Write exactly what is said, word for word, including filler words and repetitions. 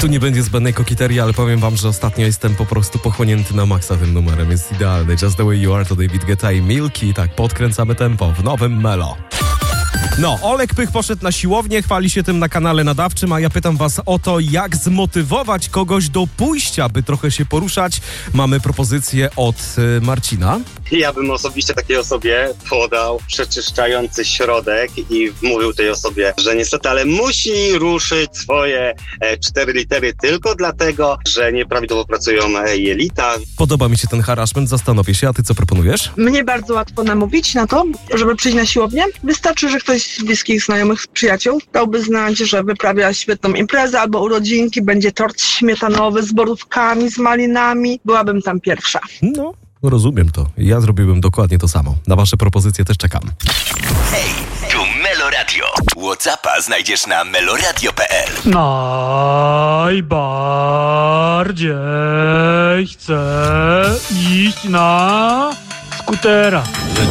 Tu nie będzie zbędnej kokiterii, ale powiem wam, że ostatnio jestem po prostu pochłonięty na maksa tym numerem. Jest idealny. Just the way you are to David Guetta i Milky. Tak, podkręcamy tempo w nowym Melo. No, Olek Pych poszedł na siłownię, chwali się tym na kanale nadawczym, a ja pytam was o to, jak zmotywować kogoś do pójścia, by trochę się poruszać. Mamy propozycję od y, Marcina. Ja bym osobiście takiej osobie podał przeczyszczający środek i mówił tej osobie, że niestety, ale musi ruszyć swoje e, cztery litery tylko dlatego, że nieprawidłowo pracują e, jelita. Podoba mi się ten harassment, zastanowię się, a ty co proponujesz? Mnie bardzo łatwo namówić na to, żeby przyjść na siłownię. Wystarczy, że ktoś z bliskich znajomych, z przyjaciół dałby znać, że wyprawia świetną imprezę albo urodzinki, będzie tort śmietanowy z borówkami, z malinami. Byłabym tam pierwsza. No, rozumiem to. Ja zrobiłbym dokładnie to samo. Na wasze propozycje też czekam. Hej, tu Melo Radio. WhatsAppa znajdziesz na meloradio kropka p l. Najbardziej chcę iść na skutera.